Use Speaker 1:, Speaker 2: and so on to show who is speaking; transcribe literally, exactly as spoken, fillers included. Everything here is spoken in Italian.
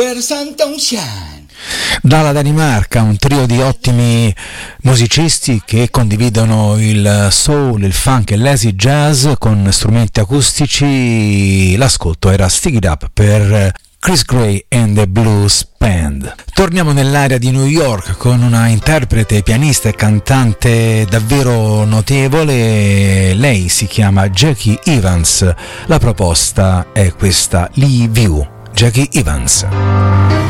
Speaker 1: Per Santa Ocean.
Speaker 2: Dalla Danimarca, un trio di ottimi musicisti che condividono il soul, il funk e l'easy jazz con strumenti acustici. L'ascolto era Stick It Up per Chris Gray and the Blues Band. Torniamo nell'area di New York con una interprete, pianista e cantante davvero notevole. Lei si chiama Jackie Evans. La proposta è questa, Leave You, Jackie Evans.